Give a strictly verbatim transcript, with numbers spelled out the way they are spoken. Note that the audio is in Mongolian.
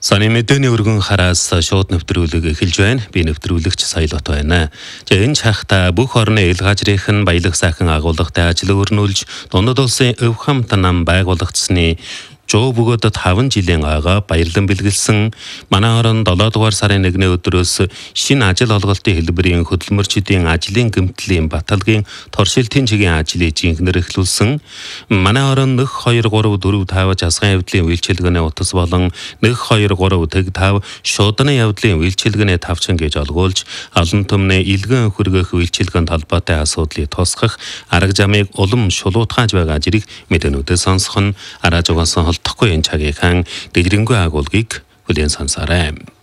Саны мэдээний өргөн хараас шууд нэвтрүүлэг эхэлж байна. Би нэвтрүүлэгч Саялот байна. За энэ чахта бүх орны ил газрынхан баялаг сайхан агуулгатай ажил өрнүүлж дундад улсын өв хамт нам байгуулагдсны жоо бөгөөд таван жилийн ойгоо баярлан бэлгэлсэн манай орон долоо дугаар сарын нэгний өдрөөс шинэ ажил олголтын хэлбэрийн хөдөлмөрчдийн ажлын гэмтлийн баталгийн торшилтын чигийн ажлыг жинхэнээр эхлүүлсэн. Манай орон нэг хоёр гурав дөрөв тавж асган явдлын үйлчилгээний утас болон нэг хоёр гурав тэг тав шуудны явдлын үйлчилгээний тавчин гэж олгуулж олон түмний илгэн хөргөх үйлчилгээнд холбоотой асуудлыг тусгах арга замыг улам шулуутгааж байгаа зэрэг мэдээнүүдээс сонсох нь араа жугасан холдохгүй энэ цагийн хан дэлгэрэнгүй агуулгыг хүлээн сонсоорой.